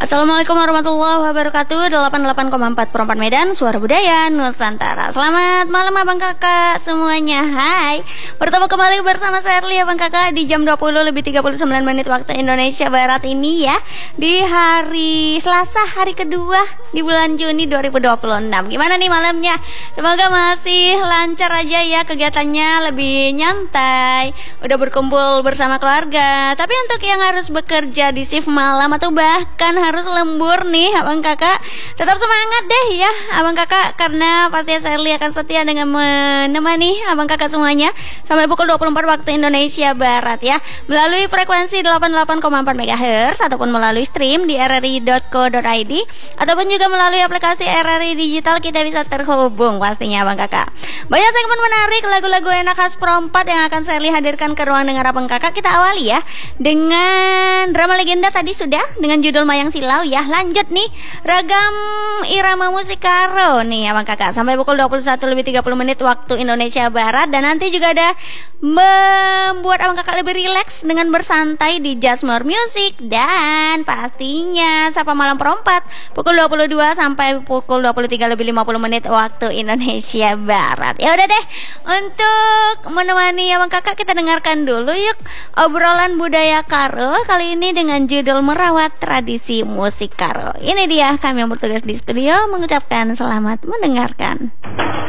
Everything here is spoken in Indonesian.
Assalamualaikum warahmatullahi wabarakatuh. 88,4 Perempat Medan, Suara Budaya Nusantara. Selamat malam abang kakak semuanya. Hai, bertemu kembali bersama Sherly abang kakak di jam 20:39 waktu Indonesia Barat ini ya, di hari Selasa, hari kedua di bulan Juni 2026. Gimana nih malamnya? Semoga masih lancar aja ya, kegiatannya lebih nyantai, udah berkumpul bersama keluarga. Tapi untuk yang harus bekerja di shift malam atau bahkan harus lembur nih abang kakak, tetap semangat deh ya abang kakak, karena pasti Sherly akan setia dengan menemani abang kakak semuanya sampai pukul 24 waktu Indonesia Barat ya, melalui frekuensi 88,4 MHz ataupun melalui stream di rri.co.id ataupun juga melalui aplikasi RRI Digital. Kita bisa terhubung pastinya abang kakak. Banyak segmen menarik, lagu-lagu enak khas perempat yang akan Sherly hadirkan ke ruang dengar abang kakak. Kita awali ya dengan drama legenda tadi sudah dengan judul Mayang Silau ya. Lanjut nih ragam irama musik karo nih abang kakak sampai pukul 21:30 waktu Indonesia Barat. Dan nanti juga ada membuat abang kakak lebih rileks dengan bersantai di Jasmine Music. Dan pastinya Sapa Malam Perempat pukul 22 sampai pukul 23:50 waktu Indonesia Barat. Ya udah deh, untuk menemani abang kakak kita dengarkan dulu yuk obrolan budaya karo kali ini dengan judul Merawat Tradisi Musik Karo. Ini dia kami yang bertugas di studio mengucapkan selamat mendengarkan.